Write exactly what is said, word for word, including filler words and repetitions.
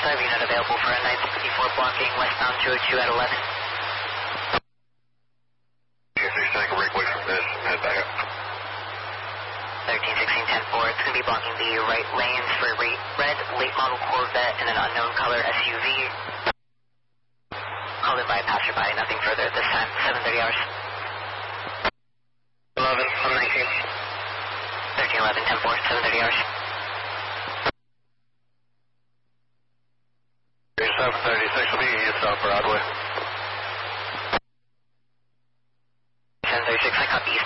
I have a unit available for a nine sixty-four blocking westbound two oh two at eleven. Okay, so you're taking a break away from this and head back up. thirteen sixteen ten four, it's going to be blocking the right lanes for a red late model Corvette and an unknown color S U V. Called in by a passerby, nothing further at this time, seven thirty hours. eleven, I'm nineteen. thirteen eleven ten four, seven thirty hours. seven thirty-six will be east off Broadway. seven thirty-six, I copy east